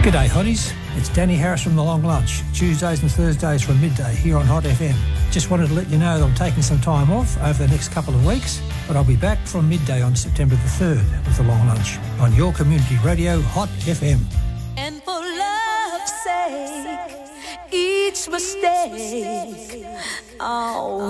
G'day hotties, it's Danny Harris from The Long Lunch, Tuesdays and Thursdays from midday here on Hot FM. Just wanted to let you know that I'm taking some time off over the next couple of weeks, but I'll be back from midday on September the 3rd with The Long Lunch on your community radio, Hot FM. And for love's sake, each mistake, oh,